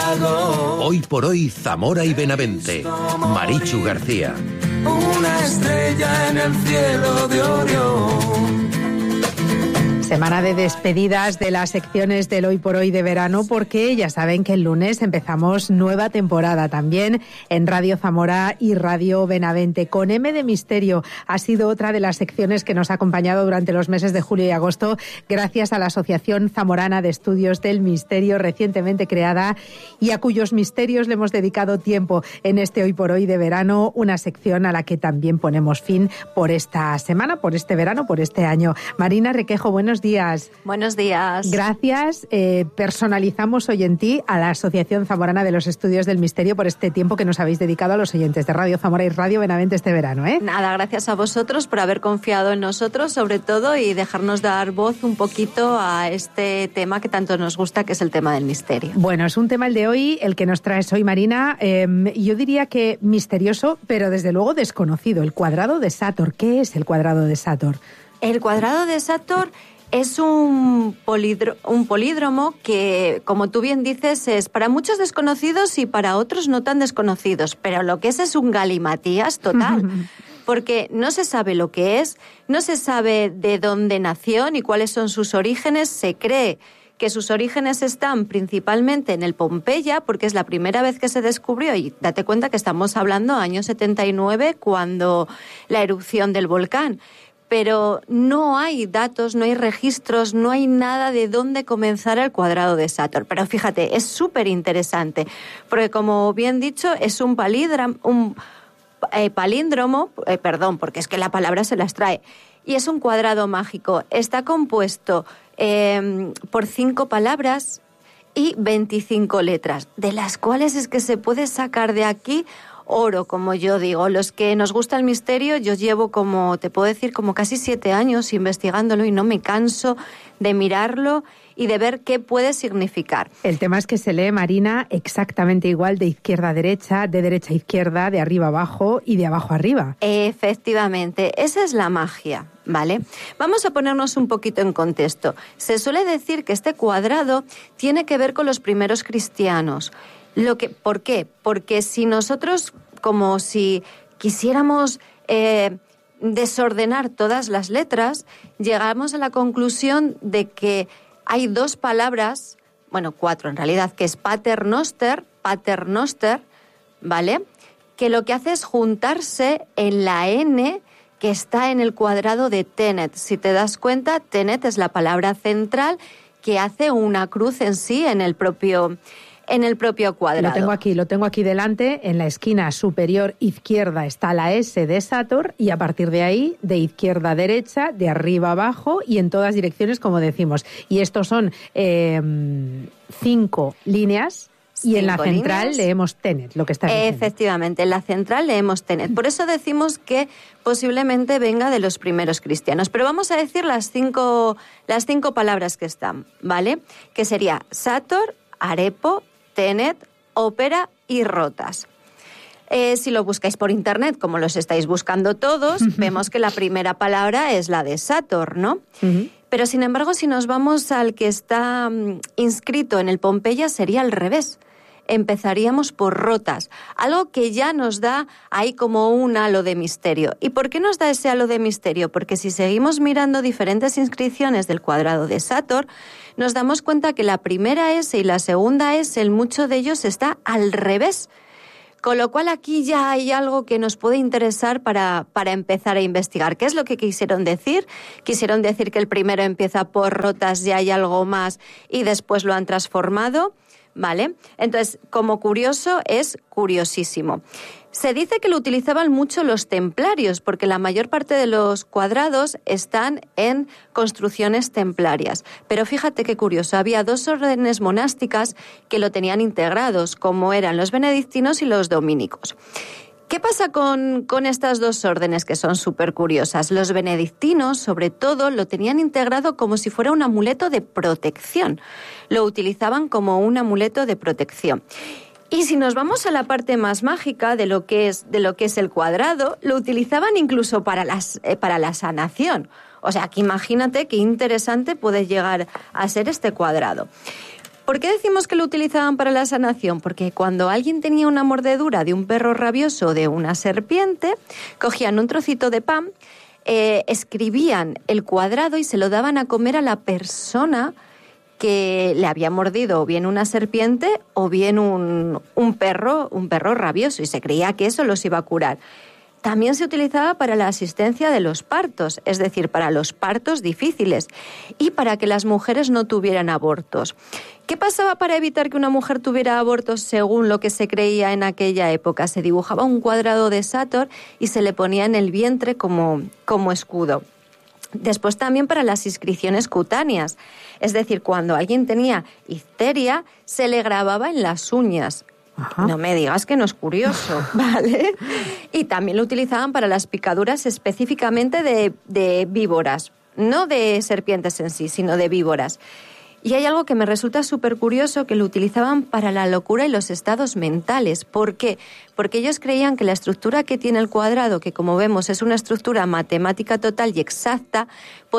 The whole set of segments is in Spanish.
lago. Hoy por hoy, Zamora y Benavente. Marichu García. Una estrella en el cielo de Orión. Semana de despedidas de las secciones del Hoy por Hoy de verano, porque ya saben que el lunes empezamos nueva temporada también en Radio Zamora y Radio Benavente. Con M de Misterio ha sido otra de las secciones que nos ha acompañado durante los meses de julio y agosto, gracias a la Asociación Zamorana de Estudios del Misterio, recientemente creada, y a cuyos misterios le hemos dedicado tiempo en este Hoy por Hoy de verano, una sección a la que también ponemos fin por esta semana, por este verano, por este año. Marina Requejo, buenos días. Buenos días. Gracias. Personalizamos hoy en ti a la Asociación Zamorana de los Estudios del Misterio por este tiempo que nos habéis dedicado a los oyentes de Radio Zamora y Radio Benavente este verano, ¿eh? Nada, gracias a vosotros por haber confiado en nosotros, sobre todo, y dejarnos dar voz un poquito a este tema que tanto nos gusta, que es el tema del misterio. Bueno, es un tema el de hoy, el que nos traes hoy, Marina. Yo diría que misterioso, pero desde luego desconocido. El cuadrado de Sator. ¿Qué es el cuadrado de Sator? El cuadrado de Sator es un polídromo que, como tú bien dices, es para muchos desconocidos y para otros no tan desconocidos, pero lo que es un galimatías total, porque no se sabe lo que es, no se sabe de dónde nació ni cuáles son sus orígenes. Se cree que sus orígenes están principalmente en el Pompeya, porque es la primera vez que se descubrió, y date cuenta que estamos hablando año 79, cuando la erupción del volcán. Pero no hay datos, no hay registros, no hay nada de dónde comenzar el cuadrado de Sator. Pero fíjate, es súper interesante, porque como bien dicho, es un palíndromo, porque es que la palabra se las trae, y es un cuadrado mágico. Está compuesto por 5 palabras y 25 letras, de las cuales es que se puede sacar de aquí oro, como yo digo. Los que nos gusta el misterio, yo llevo te puedo decir, como casi 7 años investigándolo y no me canso de mirarlo y de ver qué puede significar. El tema es que se lee, Marina, exactamente igual de izquierda a derecha, de derecha a izquierda, de arriba a abajo y de abajo a arriba. Efectivamente, esa es la magia, ¿vale? Vamos a ponernos un poquito en contexto. Se suele decir que este cuadrado tiene que ver con los primeros cristianos. ¿Por qué? Porque si nosotros, como si quisiéramos desordenar todas las letras, llegamos a la conclusión de que hay 2 palabras, 4 en realidad, que es paternoster, ¿vale? Que lo que hace es juntarse en la N que está en el cuadrado de Tenet. Si te das cuenta, Tenet es la palabra central que hace una cruz en sí en el propio cuadrado. Lo tengo aquí delante. En la esquina superior izquierda está la S de Sator, y a partir de ahí, de izquierda a derecha, de arriba a abajo y en todas direcciones, como decimos. Y estos son 5 líneas. Y en la central leemos Tenet, lo que está diciendo. Efectivamente, en la central leemos Tenet. Por eso decimos que posiblemente venga de los primeros cristianos. Pero vamos a decir las cinco palabras que están, ¿vale? Que sería Sator, Arepo, Tenet, ópera y rotas. Si lo buscáis por internet, como los estáis buscando todos, vemos que la primera palabra es la de Sator, ¿no? Uh-huh. Pero sin embargo, si nos vamos al que está inscrito en el Pompeya, sería al revés. Empezaríamos por rotas, algo que ya nos da ahí como un halo de misterio. ¿Y por qué nos da ese halo de misterio? Porque si seguimos mirando diferentes inscripciones del cuadrado de Sator, nos damos cuenta que la primera S y la segunda S, en muchos de ellos está al revés. Con lo cual aquí ya hay algo que nos puede interesar para empezar a investigar. ¿Qué es lo que quisieron decir? Quisieron decir que el primero empieza por rotas, ya hay algo más y después lo han transformado, ¿vale? Entonces, como curioso, es curiosísimo. Se dice que lo utilizaban mucho los templarios, porque la mayor parte de los cuadrados están en construcciones templarias. Pero fíjate qué curioso, había 2 órdenes monásticas que lo tenían integrados, como eran los benedictinos y los dominicos. ¿Qué pasa con estas 2 órdenes que son súper curiosas? Los benedictinos, sobre todo, lo tenían integrado como si fuera un amuleto de protección. Lo utilizaban como un amuleto de protección. Y si nos vamos a la parte más mágica de lo que es el cuadrado, lo utilizaban incluso para la sanación. O sea, que imagínate qué interesante puede llegar a ser este cuadrado. ¿Por qué decimos que lo utilizaban para la sanación? Porque cuando alguien tenía una mordedura de un perro rabioso o de una serpiente, cogían un trocito de pan, escribían el cuadrado y se lo daban a comer a la persona que le había mordido o bien una serpiente o bien un perro rabioso, y se creía que eso los iba a curar. También se utilizaba para la asistencia de los partos, es decir, para los partos difíciles y para que las mujeres no tuvieran abortos. ¿Qué pasaba para evitar que una mujer tuviera abortos según lo que se creía en aquella época? Se dibujaba un cuadrado de Sator y se le ponía en el vientre como escudo. Después también para las inscripciones cutáneas, es decir, cuando alguien tenía icteria, se le grababa en las uñas. Ajá. No me digas que no es curioso, ¿vale? Y también lo utilizaban para las picaduras específicamente de víboras, no de serpientes en sí, sino de víboras. Y hay algo que me resulta súper curioso, que lo utilizaban para la locura y los estados mentales. ¿Por qué? Porque ellos creían que la estructura que tiene el cuadrado, que como vemos es una estructura matemática total y exacta,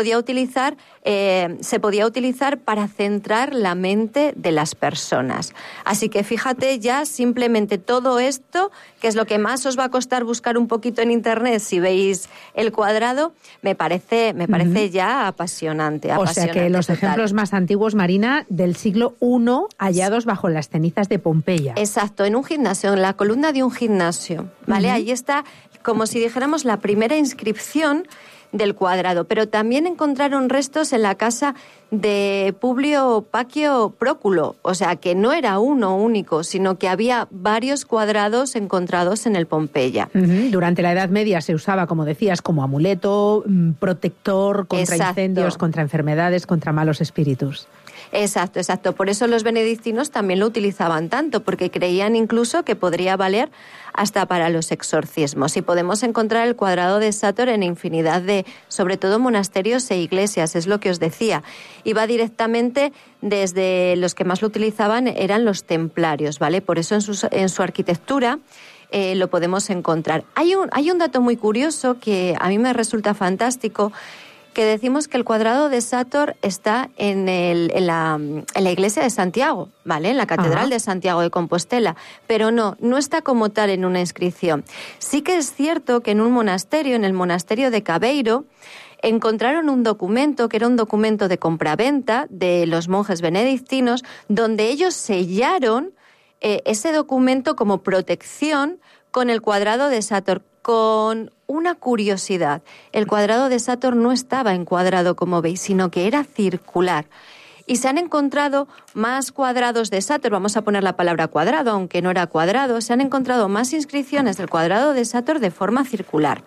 se podía utilizar para centrar la mente de las personas. Así que fíjate ya simplemente todo esto, que es lo que más os va a costar buscar un poquito en internet si veis el cuadrado, me parece ya apasionante. O sea que los total. Ejemplos más antiguos, Marina, del siglo I, hallados bajo las cenizas de Pompeya. Exacto, en un gimnasio, en la columna de un gimnasio, ¿vale? Ahí está, como si dijéramos, la primera inscripción del cuadrado, pero también encontraron restos en la casa de Publio Paquio Próculo, o sea que no era uno único, sino que había varios cuadrados encontrados en el Pompeya. Durante la Edad Media se usaba, como decías, como amuleto, protector contra incendios, contra enfermedades, contra malos espíritus. Exacto. Por eso los benedictinos también lo utilizaban tanto, porque creían incluso que podría valer hasta para los exorcismos. Y podemos encontrar el cuadrado de Sator en infinidad de, sobre todo, monasterios e iglesias, es lo que os decía. Iba directamente desde los que más lo utilizaban eran los templarios, ¿vale? Por eso en su arquitectura lo podemos encontrar. Hay un dato muy curioso que a mí me resulta fantástico, que decimos que el cuadrado de Sator está en la iglesia de Santiago, ¿vale? En la Catedral de Santiago de Compostela, pero no está como tal en una inscripción. Sí que es cierto que en un monasterio, en el monasterio de Cabeiro, encontraron un documento que era un documento de compraventa de los monjes benedictinos, donde ellos sellaron ese documento como protección con el cuadrado de Sator, con una curiosidad. El cuadrado de Sator no estaba encuadrado, como veis, sino que era circular. Y se han encontrado más cuadrados de Sator, vamos a poner la palabra cuadrado, aunque no era cuadrado, se han encontrado más inscripciones del cuadrado de Sator de forma circular.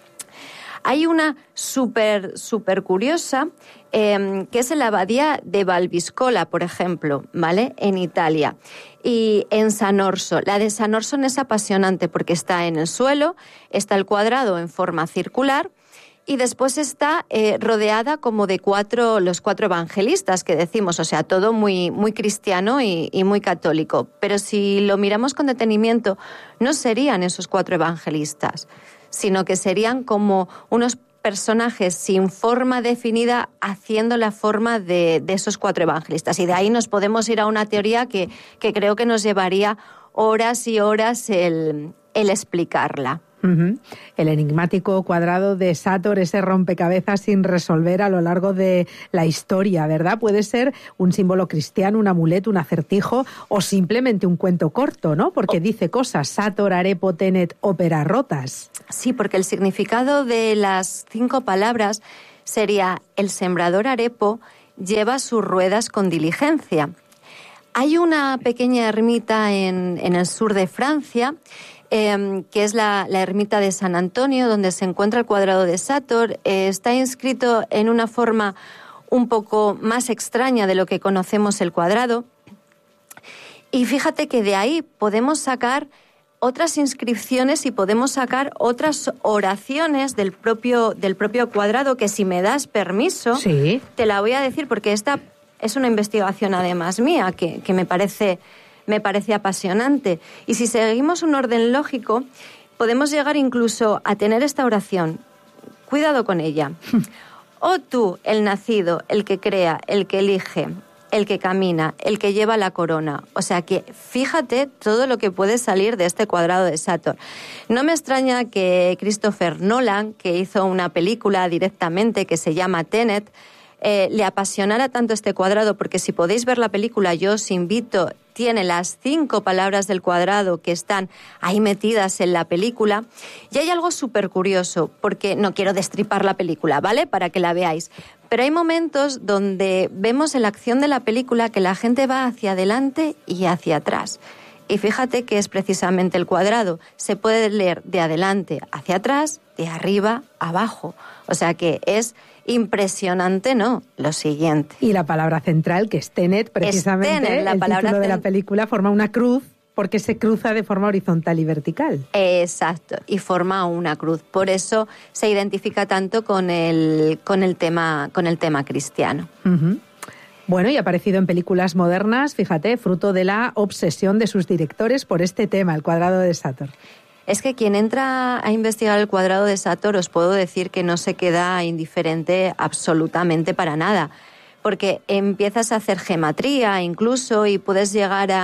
Hay una súper curiosa, que es en la abadía de Valviscola, por ejemplo, ¿vale? En Italia. Y en San Orso. La de San Orso es apasionante porque está en el suelo, está el cuadrado en forma circular y después está rodeada como de los cuatro evangelistas que decimos, o sea, todo muy cristiano y muy católico. Pero si lo miramos con detenimiento, no serían esos cuatro evangelistas, sino que serían como unos personajes sin forma definida haciendo la forma de esos cuatro evangelistas. Y de ahí nos podemos ir a una teoría que creo que nos llevaría horas y horas el explicarla. El enigmático cuadrado de Sator, ese rompecabezas sin resolver a lo largo de la historia, ¿verdad? Puede ser un símbolo cristiano, un amuleto, un acertijo o simplemente un cuento corto, ¿no? Porque dice cosas, Sator arepo tenet opera rotas. Sí, porque el significado de las 5 palabras sería: el sembrador arepo lleva sus ruedas con diligencia. Hay una pequeña ermita en el sur de Francia, que es la ermita de San Antonio, donde se encuentra el cuadrado de Sator. Está inscrito en una forma un poco más extraña de lo que conocemos el cuadrado. Y fíjate que de ahí podemos sacar otras inscripciones y podemos sacar otras oraciones del propio cuadrado, que si me das permiso, sí, te la voy a decir, porque esta es una investigación además mía que me parece apasionante. Y si seguimos un orden lógico, podemos llegar incluso a tener esta oración. Cuidado con ella. Oh tú, el nacido, el que crea, el que elige, el que camina, el que lleva la corona. O sea que fíjate todo lo que puede salir de este cuadrado de Saturn. No me extraña que Christopher Nolan, que hizo una película directamente que se llama Tenet, le apasionara tanto este cuadrado, porque si podéis ver la película, yo os invito, tiene las 5 palabras del cuadrado que están ahí metidas en la película. Y hay algo súper curioso, porque no quiero destripar la película, ¿vale?, para que la veáis. Pero hay momentos donde vemos en la acción de la película que la gente va hacia adelante y hacia atrás. Y fíjate que es precisamente el cuadrado. Se puede leer de adelante hacia atrás, de arriba a abajo. O sea que es impresionante, ¿no? Lo siguiente. Y la palabra central, que es Tenet, precisamente, Tenet, el título de la película forma una cruz porque se cruza de forma horizontal y vertical. Exacto, y forma una cruz. Por eso se identifica tanto con el tema cristiano. Uh-huh. Bueno, y ha aparecido en películas modernas, fíjate, fruto de la obsesión de sus directores por este tema, el cuadrado de Saturn. Es que quien entra a investigar el cuadrado de Saturn, os puedo decir que no se queda indiferente absolutamente para nada, porque empiezas a hacer gematría incluso y puedes llegar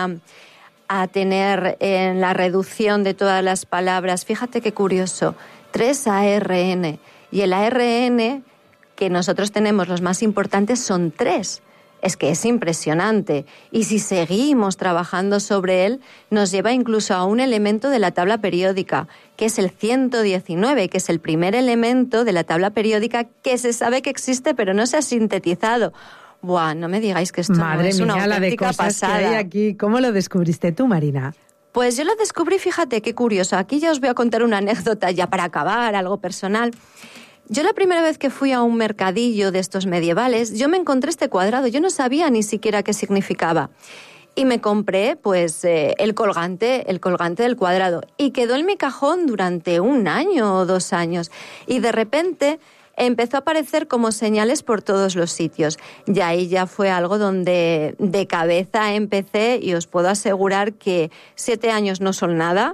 a tener en la reducción de todas las palabras, fíjate qué curioso, 3 ARN, y el ARN que nosotros tenemos, los más importantes, son 3. Es que es impresionante. Y si seguimos trabajando sobre él, nos lleva incluso a un elemento de la tabla periódica, que es el 119, que es el primer elemento de la tabla periódica que se sabe que existe, pero no se ha sintetizado. Buah, no me digáis que esto no es una auténtica pasada. Madre mía, la de cosas que hay aquí. ¿Cómo lo descubriste tú, Marina? Pues yo lo descubrí, fíjate, qué curioso. Aquí ya os voy a contar una anécdota ya para acabar, algo personal. Yo la primera vez que fui a un mercadillo de estos medievales, yo me encontré este cuadrado, yo no sabía ni siquiera qué significaba. Y me compré, pues, el colgante del cuadrado. Y quedó en mi cajón durante 1 año o 2 años. Y de repente empezó a aparecer como señales por todos los sitios. Y ahí ya fue algo donde de cabeza empecé, y os puedo asegurar que 7 años no son nada.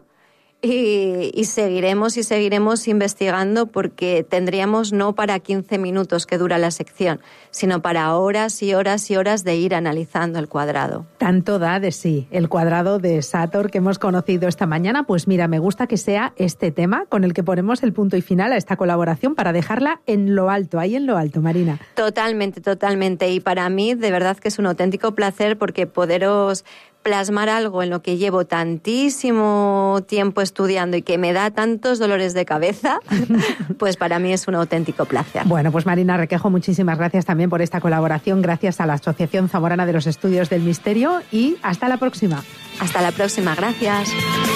Y seguiremos investigando, porque tendríamos no para 15 minutos que dura la sección, sino para horas y horas y horas de ir analizando el cuadrado. Tanto da de sí el cuadrado de Saturn que hemos conocido esta mañana. Pues mira, me gusta que sea este tema con el que ponemos el punto y final a esta colaboración para dejarla en lo alto, ahí en lo alto, Marina. Totalmente, totalmente. Y para mí, de verdad que es un auténtico placer, porque poderos plasmar algo en lo que llevo tantísimo tiempo estudiando y que me da tantos dolores de cabeza, pues para mí es un auténtico placer. Bueno, pues Marina Requejo, muchísimas gracias también por esta colaboración, gracias a la Asociación Zamorana de los Estudios del Misterio, y hasta la próxima. Hasta la próxima, gracias.